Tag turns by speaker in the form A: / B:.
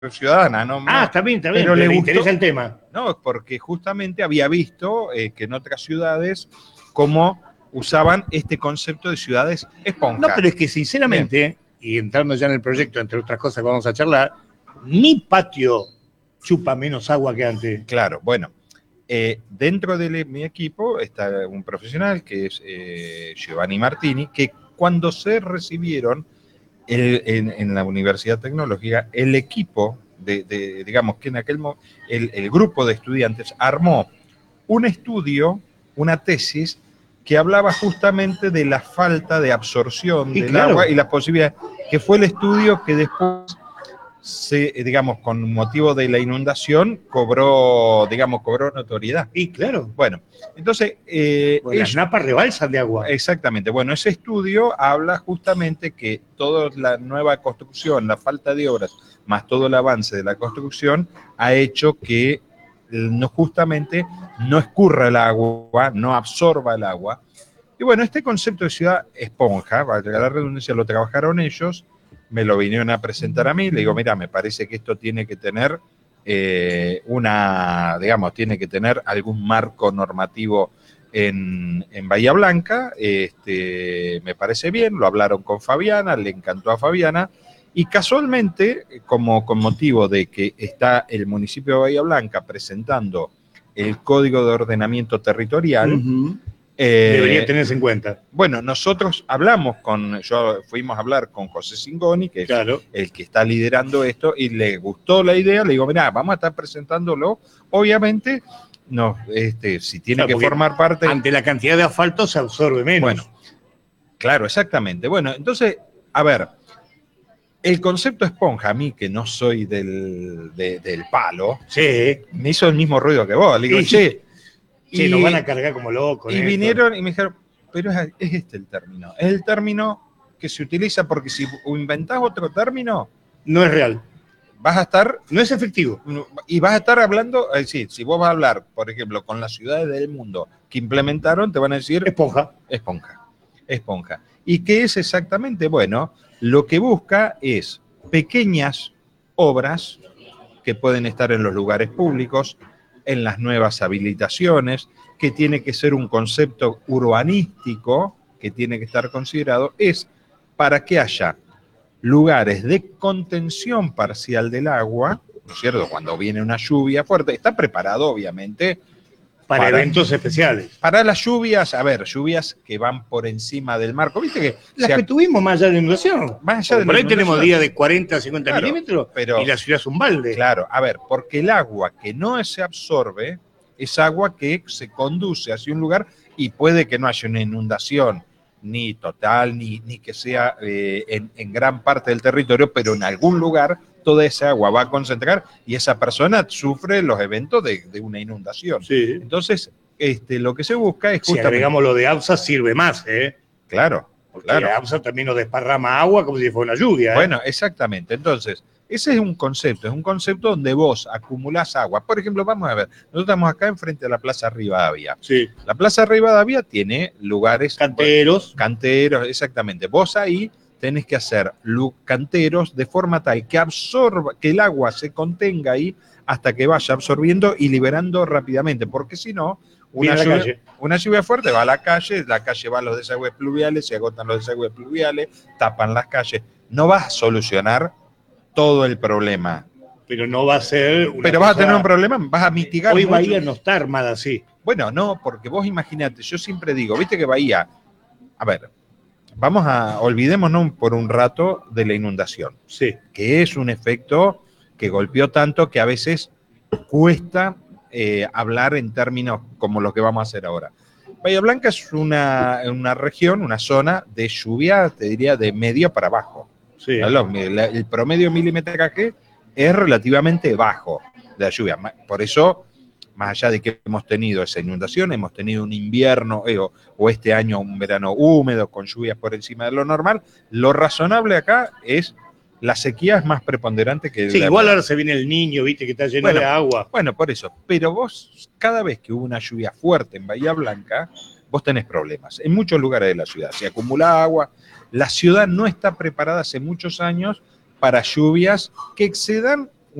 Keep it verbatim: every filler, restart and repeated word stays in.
A: ciudadana, no,
B: Ah,
A: no,
B: está bien, está bien,
A: pero
B: pero
A: le
B: le
A: gustó,
B: interesa el tema.
A: No, porque justamente había visto eh, que en otras ciudades cómo usaban este concepto de ciudades esponja.
B: No, pero es que sinceramente, bien, y entrando ya en el proyecto, entre otras cosas que vamos a charlar, mi patio chupa menos agua que antes.
A: Claro, bueno, eh, dentro de mi equipo está un profesional que es eh, Giovanni Martini, que cuando se recibieron el, en, en la Universidad Tecnológica, el equipo de, de digamos que en aquel momento, el, el grupo de estudiantes armó un estudio, una tesis, que hablaba justamente de la falta de absorción
B: y
A: del
B: claro,
A: agua y las posibilidades, que fue el estudio que después se, digamos, con motivo de la inundación, cobró, digamos, cobró notoriedad.
B: Y claro.
A: Bueno, entonces... Eh,
B: bueno, las napas rebalsan de agua.
A: Exactamente. Bueno, ese estudio habla justamente que toda la nueva construcción, la falta de obras, más todo el avance de la construcción, ha hecho que no, justamente no escurra el agua, no absorba el agua. Y bueno, este concepto de ciudad esponja, valga la redundancia, lo trabajaron ellos, me lo vinieron a presentar a mí, le digo, mira, me parece que esto tiene que tener eh, una, digamos, tiene que tener algún marco normativo en, en Bahía Blanca, este, me parece bien, lo hablaron con Fabiana, le encantó a Fabiana, y casualmente, como con motivo de que está el municipio de Bahía Blanca presentando el Código de Ordenamiento Territorial,
B: uh-huh. Eh, debería tenerse en cuenta.
A: Bueno, nosotros hablamos con, yo fuimos a hablar con José Singoni, que es claro, el que está liderando esto, y le gustó la idea, le digo, mirá, vamos a estar presentándolo, obviamente, no, este, si tiene claro, que formar parte...
B: Ante la cantidad de asfalto se absorbe menos.
A: Bueno, claro, exactamente. Bueno, entonces, a ver, el concepto esponja, a mí que no soy del, de, del palo,
B: sí,
A: me hizo el mismo ruido que vos, le digo,
B: y,
A: che...
B: Sí, nos van a cargar como locos.
A: Y esto. Vinieron y me dijeron, pero es, es este el término. Es el término que se utiliza porque si inventás otro término...
B: No es real.
A: Vas a estar...
B: No es efectivo.
A: Y vas a estar hablando... Es decir, si vos vas a hablar, por ejemplo, con las ciudades del mundo que implementaron, te van a decir...
B: Esponja.
A: Esponja. Esponja. ¿Y qué es exactamente? Bueno, lo que busca es pequeñas obras que pueden estar en los lugares públicos, en las nuevas habilitaciones, que tiene que ser un concepto urbanístico, que tiene que estar considerado, es para que haya lugares de contención parcial del agua, ¿no es cierto? Cuando viene una lluvia fuerte, está preparado obviamente
B: para, para eventos especiales.
A: Para las lluvias, a ver, lluvias que van por encima del marco, ¿viste que?
B: Las que ha... tuvimos más allá de la inundación.
A: Más allá de
B: por
A: la
B: ahí tenemos días de cuarenta, cincuenta
A: claro,
B: milímetros
A: pero,
B: y la ciudad es un balde.
A: Claro, a ver, porque el agua que no se absorbe es agua que se conduce hacia un lugar y puede que no haya una inundación ni total, ni, ni que sea eh, en, en gran parte del territorio, pero en algún lugar toda esa agua va a concentrar y esa persona sufre los eventos de, de una inundación.
B: Sí.
A: Entonces, este, lo que se busca es justamente...
B: Si agregamos lo de ABSA sirve más, ¿eh?
A: Claro,
B: porque
A: claro.
B: ABSA también nos desparrama agua como si fuera una lluvia. ¿eh?
A: Bueno, exactamente. Entonces, ese es un concepto, es un concepto donde vos acumulás agua. Por ejemplo, vamos a ver, nosotros estamos acá enfrente de la Plaza Rivadavia.
B: Sí.
A: La Plaza Rivadavia tiene lugares...
B: Canteros.
A: Canteros, exactamente. Vos ahí tenés que hacer canteros de forma tal que absorba, que el agua se contenga ahí hasta que vaya absorbiendo y liberando rápidamente, porque si no, una lluvia, una lluvia fuerte va a la calle, la calle va a los desagües pluviales, se agotan los desagües pluviales, tapan las calles. No vas a solucionar todo el problema.
B: Pero no va a ser...
A: Una Pero vas cosa... a tener un problema, vas a mitigar
B: Hoy
A: mucho.
B: Bahía no está armada así.
A: Bueno, no, porque vos imaginate, yo siempre digo, viste que Bahía, a ver, vamos a, olvidémonos por un rato de la inundación.
B: Sí.
A: Que es un efecto que golpeó tanto que a veces cuesta eh, hablar en términos como los que vamos a hacer ahora. Bahía Blanca es una, una región, una zona de lluvia, te diría, de medio para abajo.
B: Sí.
A: El, el promedio milimetraje es relativamente bajo de la lluvia. Por eso, más allá de que hemos tenido esa inundación, hemos tenido un invierno eh, o, o este año un verano húmedo con lluvias por encima de lo normal, lo razonable acá es la sequía es más preponderante que...
B: Sí,
A: la
B: igual ahora se viene el Niño, viste, que está lleno
A: bueno,
B: de agua.
A: Bueno, por eso. Pero vos, cada vez que hubo una lluvia fuerte en Bahía Blanca, vos tenés problemas. En muchos lugares de la ciudad se acumula agua. La ciudad no está preparada hace muchos años para lluvias que excedan